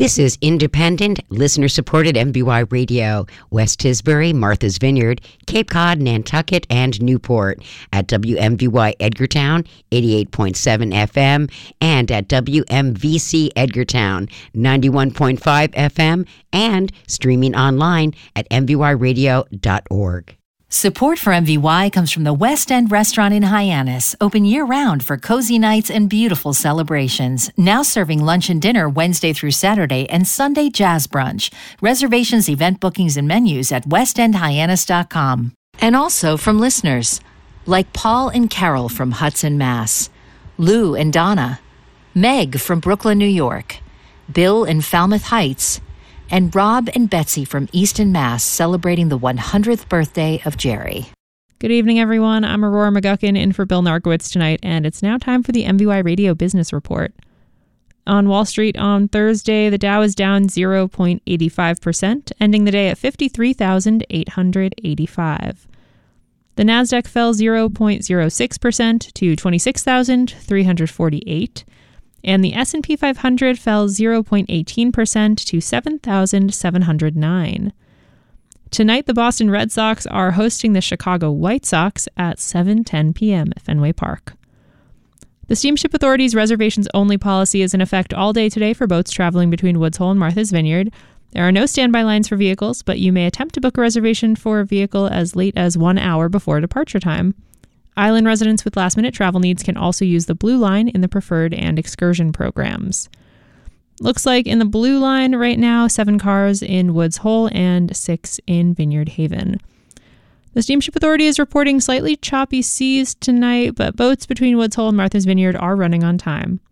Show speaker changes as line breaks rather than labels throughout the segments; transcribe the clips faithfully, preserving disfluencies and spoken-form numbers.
This is independent, listener-supported M V Y Radio, West Tisbury, Martha's Vineyard, Cape Cod, Nantucket, and Newport at W M V Y Edgartown, eighty-eight point seven F M, and at W M V C Edgartown, ninety-one point five F M, and streaming online at m v y radio dot org.
Support for M V Y comes from the West End Restaurant in Hyannis, open year-round for cozy nights and beautiful celebrations. Now serving lunch and dinner Wednesday through Saturday and Sunday jazz brunch. Reservations, event bookings, and menus at west end hyannis dot com. And also from listeners like Paul and Carol from Hudson, Mass, Lou and Donna, Meg from Brooklyn, New York, Bill in Falmouth Heights, and Rob and Betsy from Easton, Mass, celebrating the one hundredth birthday of Jerry.
Good evening, everyone. I'm Aurora McGuckin in for Bill Narkowitz tonight, and it's now time for the M V Y Radio Business Report. On Wall Street on Thursday, the Dow is down zero point eight five percent, ending the day at fifty-three thousand eight hundred eighty-five. The Nasdaq fell zero point zero six percent to twenty-six thousand three hundred forty-eight. And the S and P five hundred fell zero point one eight percent to seven thousand seven hundred nine. Tonight, the Boston Red Sox are hosting the Chicago White Sox at seven ten p.m. at Fenway Park. The Steamship Authority's reservations-only policy is in effect all day today for boats traveling between Woods Hole and Martha's Vineyard. There are no standby lines for vehicles, but you may attempt to book a reservation for a vehicle as late as one hour before departure time. Island residents with last-minute travel needs can also use the Blue Line in the Preferred and Excursion programs. Looks like in the Blue Line right now, seven cars in Woods Hole and six in Vineyard Haven. The Steamship Authority is reporting slightly choppy seas tonight, but boats between Woods Hole and Martha's Vineyard are running on time.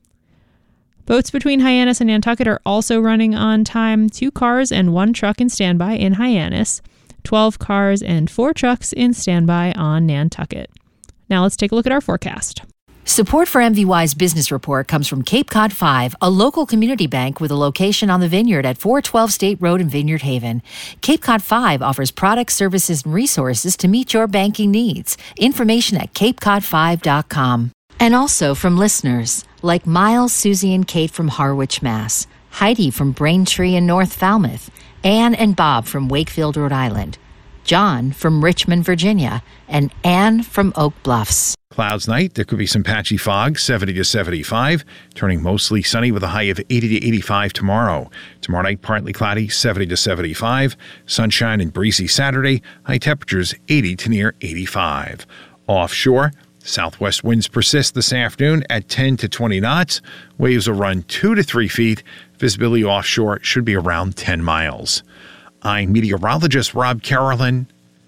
Boats between Hyannis and Nantucket are also running on time. Two cars and one truck in standby in Hyannis, twelve cars and four trucks in standby on Nantucket. Now let's take a look at our forecast.
Support for M V Y's Business Report comes from Cape Cod five, a local community bank with a location on the Vineyard at four twelve State Road in Vineyard Haven. Cape Cod five offers products, services, and resources to meet your banking needs. Information at cape cod five dot com. And also from listeners like Miles, Susie, and Kate from Harwich, Mass, Heidi from Braintree in North Falmouth, Anne and Bob from Wakefield, Rhode Island, John from Richmond, Virginia, and Anne from Oak Bluffs.
Clouds night. There could be some patchy fog, seventy to seventy-five, turning mostly sunny with a high of eighty to eighty-five tomorrow. Tomorrow night, partly cloudy, seventy to seventy-five. Sunshine and breezy Saturday, high temperatures eighty to near eighty-five. Offshore, southwest winds persist this afternoon at ten to twenty knots. Waves will run two to three feet. Visibility offshore should be around ten miles. I'm meteorologist Rob Carolyn,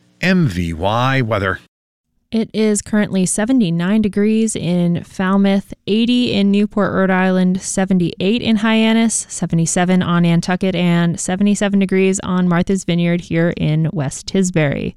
M V Y weather.
It is currently seventy-nine degrees in Falmouth, eighty in Newport, Rhode Island, seventy-eight in Hyannis, seventy-seven on Nantucket, and seventy-seven degrees on Martha's Vineyard here in West Tisbury.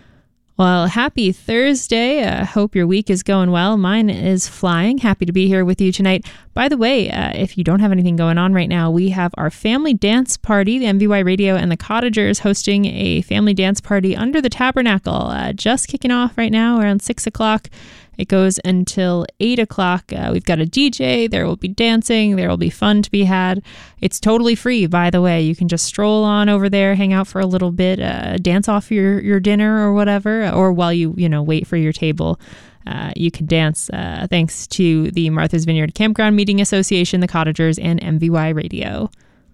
Well, happy Thursday. I uh, hope your week is going well. Mine is flying. Happy to be here with you tonight. By the way, uh, if you don't have anything going on right now, we have our family dance party. The M V Y Radio and the Cottagers hosting a family dance party under the Tabernacle. Uh, just kicking off right now around six o'clock. It goes until eight o'clock. Uh, we've got a D J. There will be dancing. There will be fun to be had. It's totally free, by the way. You can just stroll on over there, hang out for a little bit, uh, dance off your, your dinner or whatever, or while you, you know, wait for your table. Uh, you can dance uh, thanks to the Martha's Vineyard Campground Meeting Association, the Cottagers, and M V Y Radio.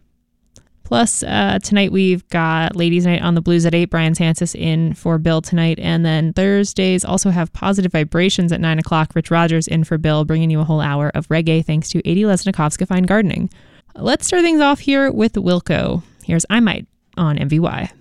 Plus, uh, tonight we've got Ladies Night on the Blues at eight. Brian Sansis in for Bill tonight. And then Thursdays also have Positive Vibrations at nine o'clock. Rich Rogers in for Bill, bringing you a whole hour of reggae thanks to Adi Lesnikovska Fine Gardening. Let's start things off here with Wilco. Here's I Might on M V Y.